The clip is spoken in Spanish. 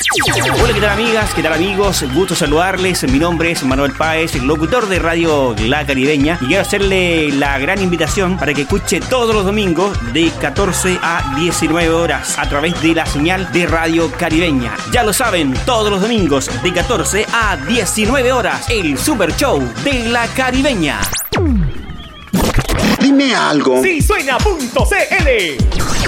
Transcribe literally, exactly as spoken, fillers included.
Hola, ¿qué tal amigas? ¿Qué tal amigos? Gusto saludarles. Mi nombre es Manuel Páez, locutor de Radio La Caribeña, y quiero hacerle la gran invitación para que escuche todos los domingos de catorce a diecinueve horas a través de la señal de Radio Caribeña. Ya lo saben, todos los domingos de catorce a diecinueve horas, el Super Show de La Caribeña. Dime algo. Si suena punto C L.